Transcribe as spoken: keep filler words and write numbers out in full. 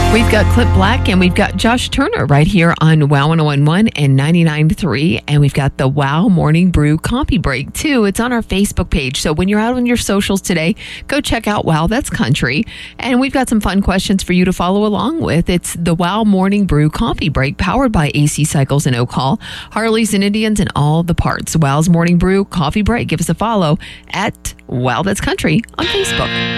We've got Clip Black and we've got Josh Turner right here on Wow one oh one point one and ninety-nine point three. And we've got the Wow Morning Brew Coffee Break too. It's on our Facebook page. So when you're out on your socials today, go check out Wow That's Country. And we've got some fun questions for you to follow along with. It's the Wow Morning Brew Coffee Break powered by A C Cycles in Oak Hall, Harleys and Indians, and all the parts. Wow's Morning Brew Coffee Break. Give us a follow at Wow That's Country on Facebook.